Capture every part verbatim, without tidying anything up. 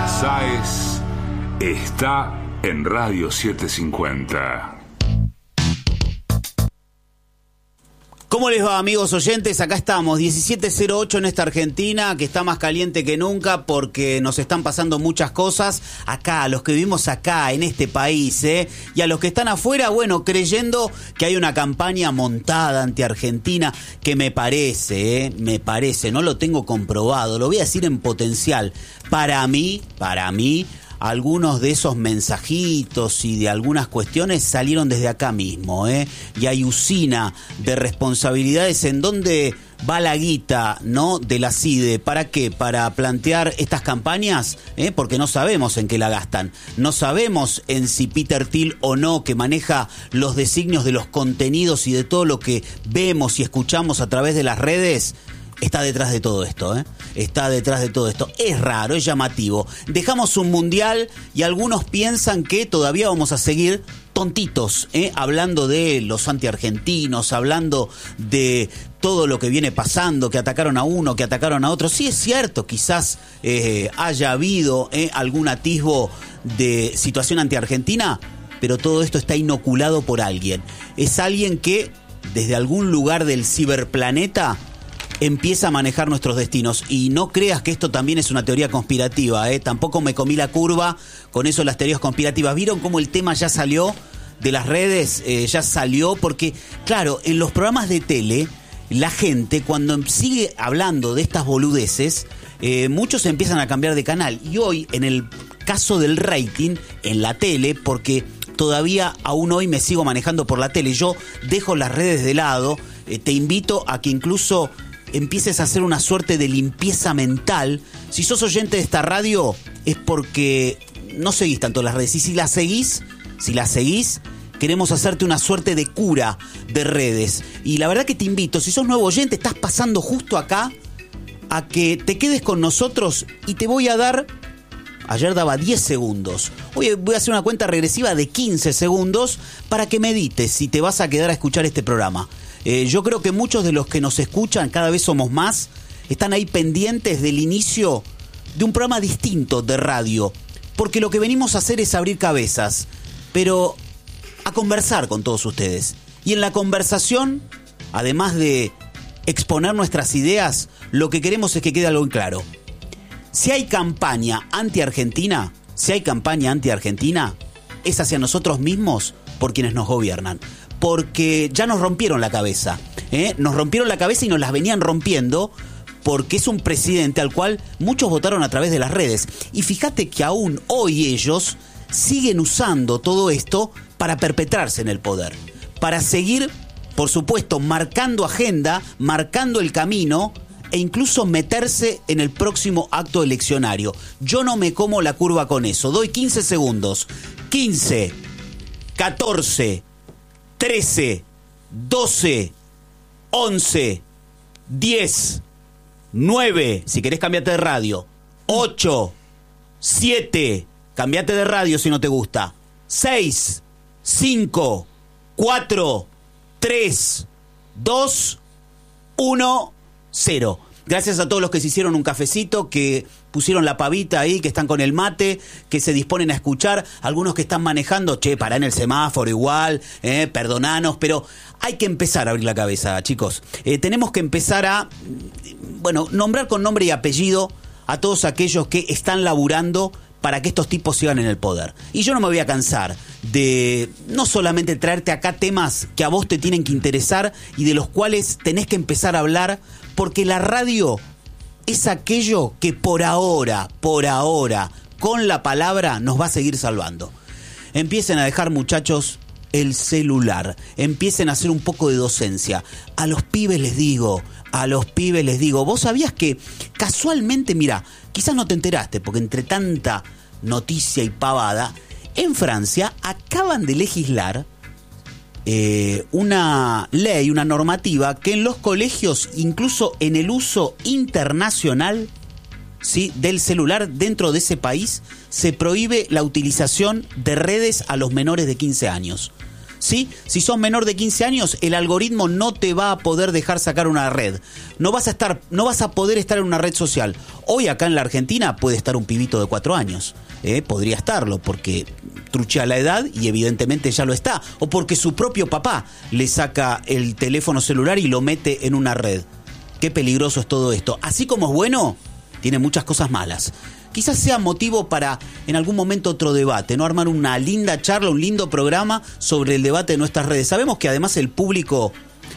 Sáez está en Radio setecientos cincuenta. ¿Cómo les va, amigos oyentes? Acá estamos, diecisiete cero ocho en esta Argentina, que está más caliente que nunca porque nos están pasando muchas cosas. Acá, a los que vivimos acá, en este país, ¿eh? Y a los que están afuera, bueno, creyendo que hay una campaña montada anti-Argentina, que me parece, ¿eh? Me parece, no lo tengo comprobado, lo voy a decir en potencial. Para mí, para mí... algunos de esos mensajitos y de algunas cuestiones salieron desde acá mismo, ¿eh? Y hay usina de responsabilidades en donde va la guita, ¿no? De la C I D E. ¿Para qué? Para plantear estas campañas, ¿eh? Porque no sabemos en qué la gastan. No sabemos en si Peter Thiel o no, que maneja los designios de los contenidos y de todo lo que vemos y escuchamos a través de las redes, está detrás de todo esto, ¿eh? Está detrás de todo esto. Es raro, es llamativo. Dejamos un mundial y algunos piensan que todavía vamos a seguir tontitos, ¿eh? Hablando de los antiargentinos, hablando de todo lo que viene pasando, que atacaron a uno, que atacaron a otro. Sí, es cierto, quizás eh, haya habido ¿eh? algún atisbo de situación antiargentina, pero todo esto está inoculado por alguien. Es alguien que desde algún lugar del ciberplaneta empieza a manejar nuestros destinos. Y no creas que esto también es una teoría conspirativa, ¿eh? Tampoco me comí la curva con eso de las teorías conspirativas. ¿Vieron cómo el tema ya salió de las redes? Eh, ya salió porque, claro, en los programas de tele, la gente cuando sigue hablando de estas boludeces, eh, muchos empiezan a cambiar de canal. Y hoy, en el caso del rating, en la tele, porque todavía aún hoy me sigo manejando por la tele, yo dejo las redes de lado, eh, te invito a que incluso empieces a hacer una suerte de limpieza mental. Si sos oyente de esta radio es porque no seguís tanto las redes. Y si las seguís, si las seguís, queremos hacerte una suerte de cura de redes. Y la verdad que te invito, si sos nuevo oyente, estás pasando justo acá, a que te quedes con nosotros y te voy a dar... Ayer daba diez segundos. Hoy voy a hacer una cuenta regresiva de quince segundos para que medites si te vas a quedar a escuchar este programa. Eh, yo creo que muchos de los que nos escuchan, cada vez somos más, están ahí pendientes del inicio de un programa distinto de radio. Porque lo que venimos a hacer es abrir cabezas, pero a conversar con todos ustedes. Y en la conversación, además de exponer nuestras ideas, lo que queremos es que quede algo en claro. Si hay campaña anti-Argentina, si hay campaña anti-Argentina, es hacia nosotros mismos por quienes nos gobiernan. Porque ya nos rompieron la cabeza, ¿eh? Nos rompieron la cabeza y nos las venían rompiendo porque es un presidente al cual muchos votaron a través de las redes. Y fíjate que aún hoy ellos siguen usando todo esto para perpetrarse en el poder. Para seguir, por supuesto, marcando agenda, marcando el camino e incluso meterse en el próximo acto eleccionario. Yo no me como la curva con eso. Doy quince segundos. quince, catorce, trece, doce, once, diez, nueve, si querés cambiate de radio, ocho, siete, cambiate de radio si no te gusta, seis, cinco, cuatro, tres, dos, uno, cero. Gracias a todos los que se hicieron un cafecito, que pusieron la pavita ahí, que están con el mate, que se disponen a escuchar. Algunos que están manejando, che, pará en el semáforo igual, eh, perdonanos, pero hay que empezar a abrir la cabeza, chicos. Eh, tenemos que empezar a, bueno, nombrar con nombre y apellido a todos aquellos que están laburando para que estos tipos sigan en el poder. Y yo no me voy a cansar de no solamente traerte acá temas que a vos te tienen que interesar y de los cuales tenés que empezar a hablar, porque la radio es aquello que por ahora, por ahora, con la palabra nos va a seguir salvando. Empiecen a dejar, muchachos, el celular. Empiecen a hacer un poco de docencia. A los pibes les digo, a los pibes les digo, ¿vos sabías que casualmente, mira, quizás no te enteraste, porque entre tanta noticia y pavada, en Francia acaban de legislar eh, una ley, una normativa que en los colegios, incluso en el uso internacional, ¿sí?, del celular dentro de ese país, se prohíbe la utilización de redes a los menores de quince años. ¿Sí? Si sos menor de quince años, el algoritmo no te va a poder dejar sacar una red. No vas a estar, no vas a poder estar en una red social. Hoy acá en la Argentina puede estar un pibito de cuatro años. Eh, podría estarlo porque truchea la edad y evidentemente ya lo está. O porque su propio papá le saca el teléfono celular y lo mete en una red. Qué peligroso es todo esto. Así como es bueno, tiene muchas cosas malas. Quizás sea motivo para en algún momento otro debate, ¿no? Armar una linda charla, un lindo programa sobre el debate de nuestras redes. Sabemos que además el público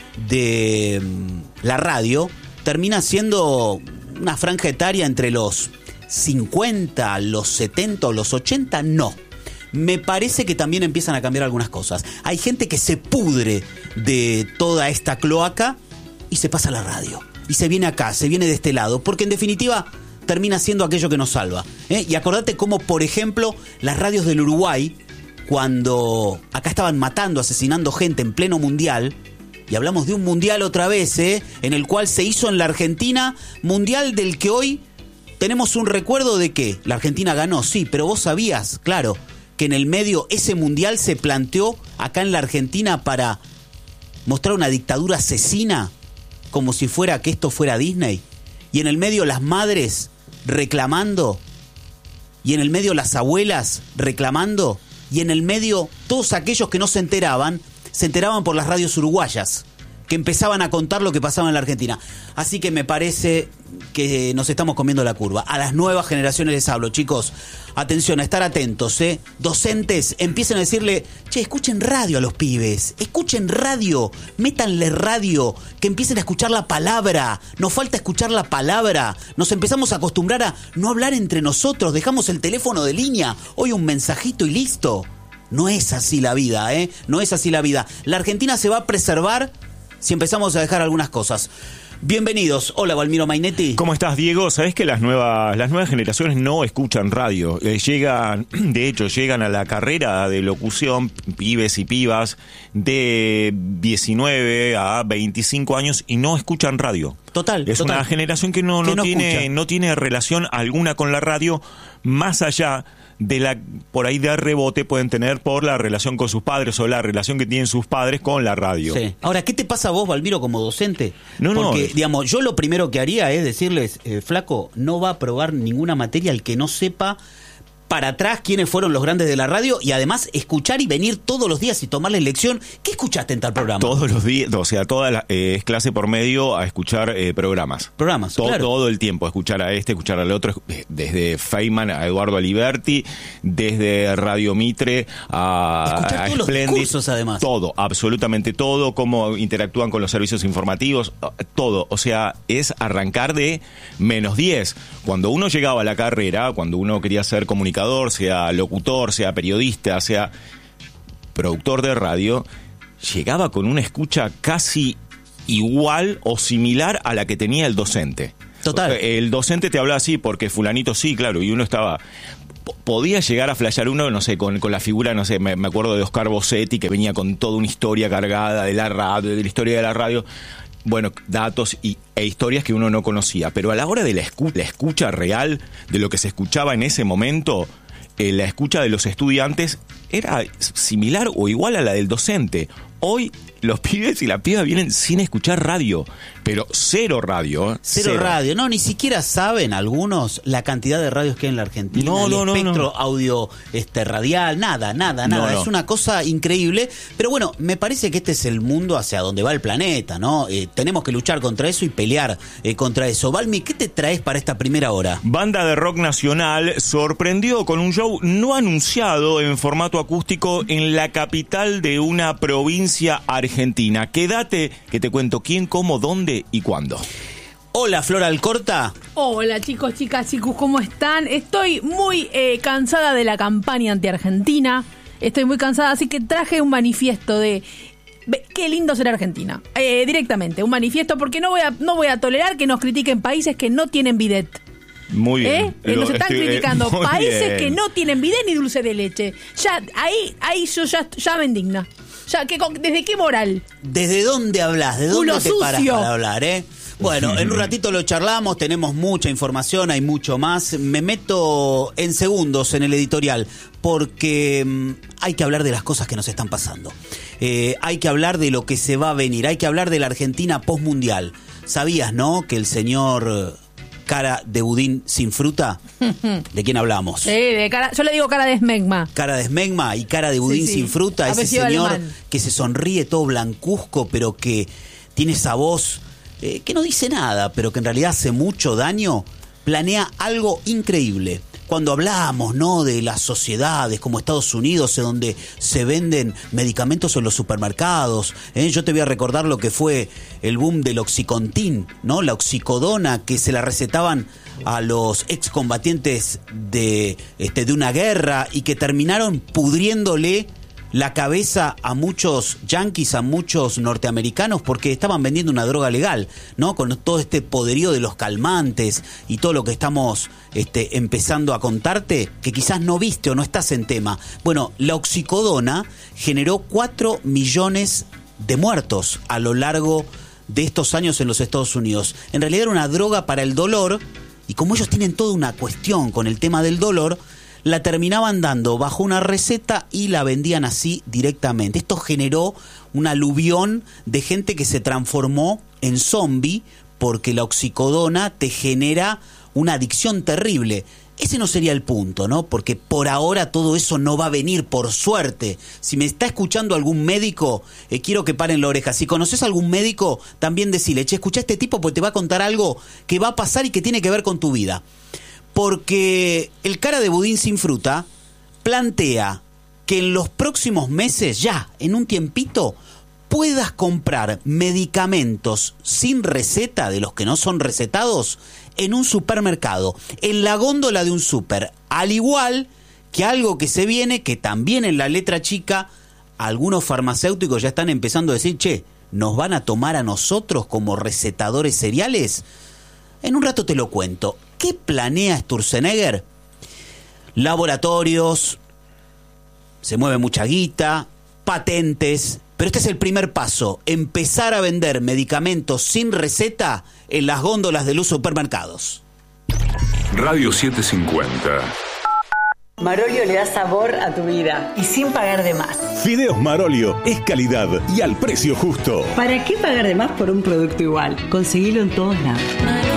de la radio termina siendo una franja etaria entre los cincuenta, los setenta o los ochenta, no. Me parece que también empiezan a cambiar algunas cosas. Hay gente que se pudre de toda esta cloaca y se pasa a la radio. Y se viene acá, se viene de este lado, porque en definitiva termina siendo aquello que nos salva. ¿eh? Y acordate cómo, por ejemplo, las radios del Uruguay, cuando acá estaban matando, asesinando gente en pleno mundial, y hablamos de un mundial otra vez, ¿eh? en el cual se hizo en la Argentina, mundial del que hoy tenemos un recuerdo de que la Argentina ganó, sí, pero vos sabías, claro, que en el medio ese mundial se planteó acá en la Argentina para mostrar una dictadura asesina, como si fuera que esto fuera Disney, y en el medio las madres reclamando, y en el medio las abuelas reclamando, y en el medio todos aquellos que no se enteraban, se enteraban por las radios uruguayas, que empezaban a contar lo que pasaba en la Argentina. Así que me parece que nos estamos comiendo la curva. A las nuevas generaciones les hablo, chicos. Atención, a estar atentos, ¿eh? Docentes, empiecen a decirle, che, escuchen radio a los pibes. Escuchen radio, métanle radio, que empiecen a escuchar la palabra. Nos falta escuchar la palabra. Nos empezamos a acostumbrar a no hablar entre nosotros. Dejamos el teléfono de línea. Hoy un mensajito y listo. No es así la vida, ¿eh? No es así la vida. La Argentina se va a preservar si empezamos a dejar algunas cosas. Bienvenidos. Hola, Valmiro Mainetti. ¿Cómo estás, Diego? Sabés que las nuevas las nuevas generaciones no escuchan radio. Eh, llegan, de hecho, llegan a la carrera de locución pibes y pibas de diecinueve a veinticinco años y no escuchan radio. Total. Es total. una generación que no, no, no tiene escucha. no tiene relación alguna con la radio, más allá de la por ahí de rebote pueden tener por la relación con sus padres o la relación que tienen sus padres con la radio. Sí. Ahora, ¿qué te pasa a vos, Valmiro, como docente? No, no. Porque, digamos, yo lo primero que haría es decirles, eh, flaco, no va a aprobar ninguna materia el que no sepa para atrás quiénes fueron los grandes de la radio y además escuchar y venir todos los días y tomarle lección. ¿Qué escuchaste en tal programa? Todos los días, o sea, toda la, eh, es clase por medio a escuchar eh, programas. Programas, todo, claro. Todo el tiempo, a escuchar a este, escuchar al otro, desde Feynman a Eduardo Aliberti, desde Radio Mitre a, escuchar a todos Splendid, los discursos, además. Todo, absolutamente todo, cómo interactúan con los servicios informativos, todo. O sea, es arrancar de menos diez. Cuando uno llegaba a la carrera, cuando uno quería ser comunicador, sea locutor, sea periodista, sea productor de radio, llegaba con una escucha casi igual o similar a la que tenía el docente. Total. El docente te hablaba así porque fulanito sí, claro, y uno estaba... Podía llegar a flashear uno, no sé, con, con la figura, no sé, me, me acuerdo de Oscar Bossetti, que venía con toda una historia cargada de la radio, de la historia de la radio. Bueno, datos y, e historias que uno no conocía. Pero a la hora de la, escu- la escucha real, de lo que se escuchaba en ese momento, eh, la escucha de los estudiantes era similar o igual a la del docente. Hoy los pibes y la piba vienen sin escuchar radio, pero cero radio. ¿eh? Cero, cero radio. No, ni siquiera saben algunos la cantidad de radios que hay en la Argentina. No, el no, no, espectro no. audio este, radial, nada, nada, nada. No, no. Es una cosa increíble. Pero bueno, me parece que este es el mundo hacia donde va el planeta, ¿no? Eh, tenemos que luchar contra eso y pelear eh, contra eso. Valmi, ¿qué te traes para esta primera hora? Banda de rock nacional sorprendió con un show no anunciado en formato acústico en la capital de una provincia argentina. Quédate que te cuento quién, cómo, dónde y cuándo. Hola, Flora Alcorta. Hola chicos, chicas, chicos, ¿cómo están? Estoy muy eh, cansada de la campaña anti-Argentina. Estoy muy cansada, así que traje un manifiesto de... Qué lindo ser Argentina. Eh, directamente, un manifiesto porque no voy a no voy a tolerar que nos critiquen países que no tienen bidet. Muy bien. ¿Eh? Eh, nos están Estoy, criticando eh, países bien. que no tienen bidet ni dulce de leche. Ya, ahí, ahí yo ya, ya me indigna. Ya, ¿qué, ¿desde qué moral? ¿Desde dónde hablas? ¿De dónde Culo te paras sucio. para hablar, eh? Bueno, en un ratito lo charlamos, tenemos mucha información, hay mucho más. Me meto en segundos en el editorial porque mmm, hay que hablar de las cosas que nos están pasando. Eh, hay que hablar de lo que se va a venir, hay que hablar de la Argentina postmundial. ¿Sabías, no? Que el señor cara de budín sin fruta? ¿De quién hablamos? Sí, de cara, yo le digo cara de esmegma. Cara de esmegma y cara de budín Sí, sí. sin fruta. Ese Apellido señor alemán. que se sonríe todo blancuzco, pero que tiene esa voz eh, que no dice nada, pero que en realidad hace mucho daño. Planea algo increíble. Cuando hablamos, ¿no?, de las sociedades como Estados Unidos, en donde se venden medicamentos en los supermercados, ¿eh? Yo te voy a recordar lo que fue el boom del Oxycontin, ¿no? La oxicodona que se la recetaban a los excombatientes de, este, de una guerra y que terminaron pudriéndole la cabeza a muchos yanquis, a muchos norteamericanos, porque estaban vendiendo una droga legal, ¿no? Con todo este poderío de los calmantes y todo lo que estamos este, empezando a contarte, que quizás no viste o no estás en tema. Bueno, la oxicodona generó cuatro millones de muertos a lo largo de estos años en los Estados Unidos. En realidad era una droga para el dolor, y como ellos tienen toda una cuestión con el tema del dolor, la terminaban dando bajo una receta y la vendían así directamente. Esto generó un aluvión de gente que se transformó en zombie porque la oxicodona te genera una adicción terrible. Ese no sería el punto, ¿no? Porque por ahora todo eso no va a venir, por suerte. Si me está escuchando algún médico, eh, quiero que paren la oreja. Si conoces a algún médico, también decile, che, escucha a este tipo porque te va a contar algo que va a pasar y que tiene que ver con tu vida. Porque el cara de budín sin fruta plantea que en los próximos meses, ya, en un tiempito, puedas comprar medicamentos sin receta, de los que no son recetados, en un supermercado, en la góndola de un súper. Al igual que algo que se viene, que también en la letra chica, algunos farmacéuticos ya están empezando a decir, che, ¿nos van a tomar a nosotros como recetadores seriales? En un rato te lo cuento. ¿Qué planea Sturzenegger? Laboratorios, se mueve mucha guita, patentes, pero este es el primer paso, empezar a vender medicamentos sin receta en las góndolas de los supermercados. Radio setecientos cincuenta. Marolio le da sabor a tu vida y sin pagar de más. Fideos Marolio es calidad y al precio justo. ¿Para qué pagar de más por un producto igual? Conseguilo en todos lados.